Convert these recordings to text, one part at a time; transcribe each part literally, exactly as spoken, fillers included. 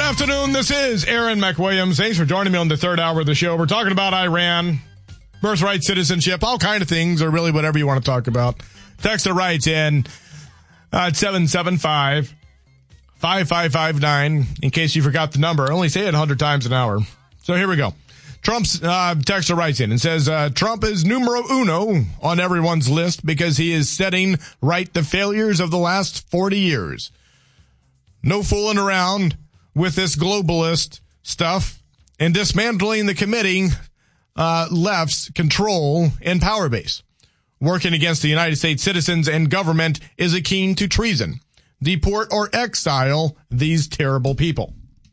afternoon. This is Aaron McWilliams. Thanks for joining me on the third hour of the show. We're talking about Iran, birthright citizenship, all kind of things, or really whatever you want to talk about. Texter writes in uh, seven seven five, five five five nine. In case you forgot the number, I only say it one hundred times an hour. So here we go. Trump's uh, texter writes in and says, uh, Trump is numero uno on everyone's list because he is setting right the failures of the last forty years. No fooling around with this globalist stuff and dismantling the committee uh, left's control and power base. Working against the United States citizens and government is akin to treason. Deport or exile these terrible people.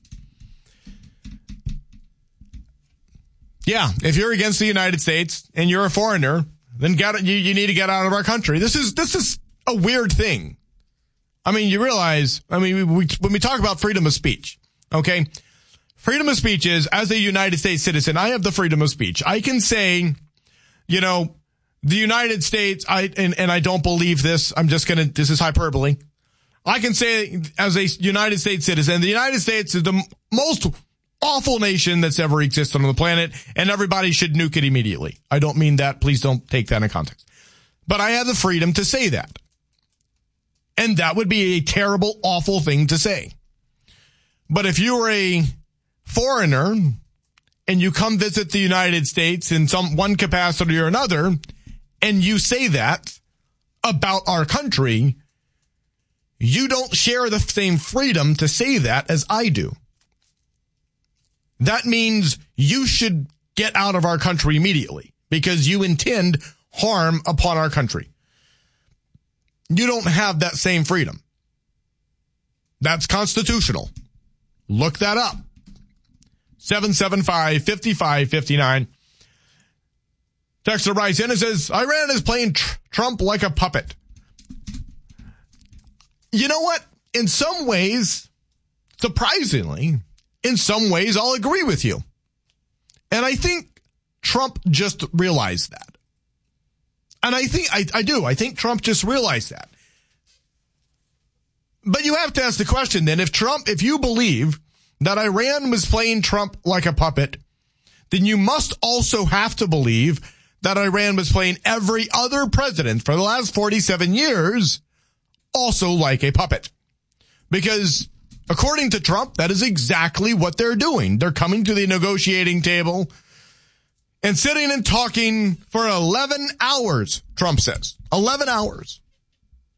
Yeah, if you're against the United States and you're a foreigner, then get, you, you need to get out of our country. This is this is a weird thing. I mean, you realize, I mean, we, when we talk about freedom of speech, okay, freedom of speech is, as a United States citizen, I have the freedom of speech. I can say, you know, the United States, I and, and I don't believe this, I'm just going to, this is hyperbole. I can say, as a United States citizen, the United States is the most awful nation that's ever existed on the planet, and everybody should nuke it immediately. I don't mean that. Please don't take that in context. But I have the freedom to say that. And that would be a terrible, awful thing to say. But if you're a foreigner and you come visit the United States in some one capacity or another, and you say that about our country, you don't share the same freedom to say that as I do. That means you should get out of our country immediately because you intend harm upon our country. You don't have that same freedom. That's constitutional. Look that up. seven seven five, five five five nine. Texter writes in and says, Iran is playing tr- Trump like a puppet. You know what? In some ways, surprisingly, in some ways, I'll agree with you. And I think Trump just realized that. And I think, I, I do, I think Trump just realized that. But you have to ask the question then, if Trump, if you believe that Iran was playing Trump like a puppet, then you must also have to believe that Iran was playing every other president for the last forty-seven years also like a puppet. Because according to Trump, that is exactly what they're doing. They're coming to the negotiating table and sitting and talking for eleven hours, Trump says. eleven hours.